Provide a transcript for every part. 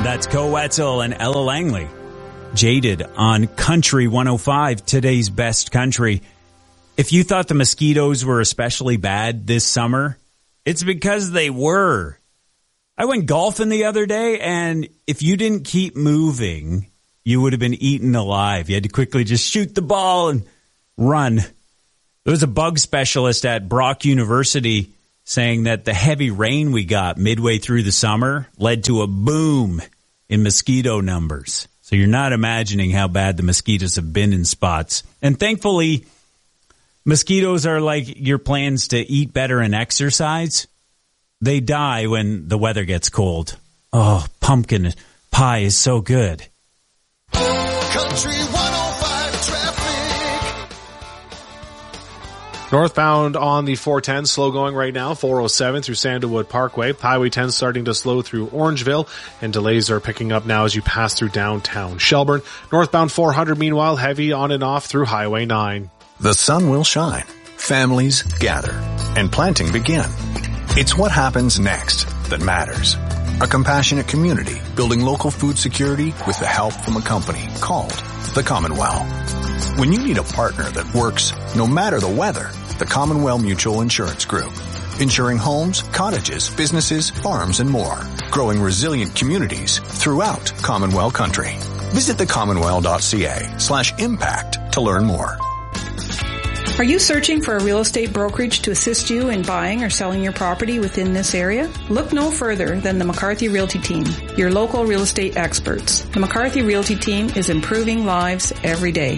That's Co Wetzel and Ella Langley. Jaded on Country 105, today's best country. If you thought the mosquitoes were especially bad this summer, it's because they were. I went golfing the other day, and if you didn't keep moving, you would have been eaten alive. You had to quickly just shoot the ball and run. There was a bug specialist at Brock University saying that the heavy rain we got midway through the summer led to a boom in mosquito numbers. So you're not imagining how bad the mosquitoes have been in spots. And thankfully, mosquitoes are like your plans to eat better and exercise. They die when the weather gets cold. Oh, pumpkin pie is so good. Country 105 traffic. Northbound on the 410, slow going right now, 407 through Sandalwood Parkway. Highway 10 starting to slow through Orangeville, and delays are picking up now as you pass through downtown Shelburne. Northbound 400, meanwhile, heavy on and off through Highway 9. The sun will shine, families gather, and planting begin. It's what happens next that matters. A compassionate community building local food security with the help from a company called the Commonwealth. When you need a partner that works no matter the weather, the Commonwealth Mutual Insurance Group. Insuring homes, cottages, businesses, farms, and more. Growing resilient communities throughout Commonwealth country. Visit thecommonwealth.ca/impact to learn more. Are you searching for a real estate brokerage to assist you in buying or selling your property within this area? Look no further than the McCarthy Realty Team, your local real estate experts. The McCarthy Realty Team is improving lives every day.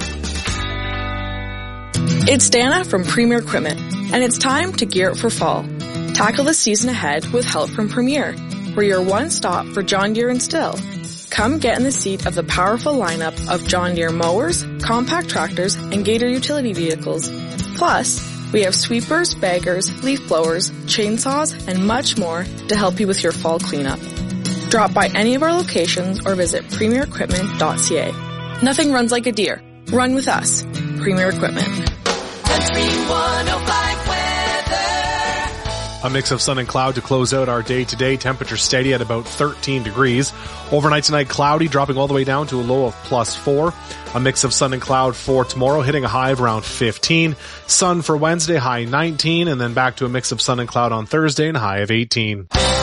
It's Dana from Premier Equipment, and it's time to gear up for fall. Tackle the season ahead with help from Premier. We're your one stop for John Deere and Stihl. Come get in the seat of the powerful lineup of John Deere mowers, compact tractors, and Gator utility vehicles. Plus, we have sweepers, baggers, leaf blowers, chainsaws, and much more to help you with your fall cleanup. Drop by any of our locations or visit premierequipment.ca. Nothing runs like a Deere. Run with us. Premier Equipment. Country 105 weather. A mix of sun and cloud to close out our day today. Temperature steady at about 13 degrees. Overnight tonight, cloudy, dropping all the way down to a low of +4. A mix of sun and cloud for tomorrow, hitting a high of around 15. Sun for Wednesday, high 19, and then back to a mix of sun and cloud on Thursday and a high of 18.